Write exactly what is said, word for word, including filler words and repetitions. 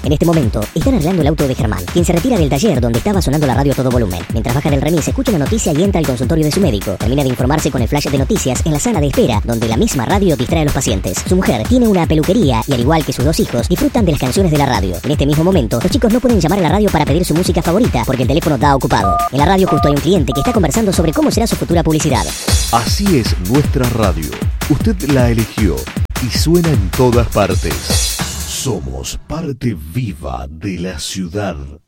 En este momento, están arreglando el auto de Germán, quien se retira del taller donde estaba sonando la radio a todo volumen. Mientras baja del remis, escucha una noticia y entra al consultorio de su médico. Termina de informarse con el flash de noticias en la sala de espera, donde la misma radio distrae a los pacientes. Su mujer tiene una peluquería y, al igual que sus dos hijos, disfrutan de las canciones de la radio. En este mismo momento, los chicos no pueden llamar a la radio para pedir su música favorita porque el teléfono está ocupado. En la radio justo hay un cliente que está conversando sobre cómo será su futura publicidad. Así es nuestra radio. Usted la eligió y suena en todas partes. Somos parte viva de la ciudad.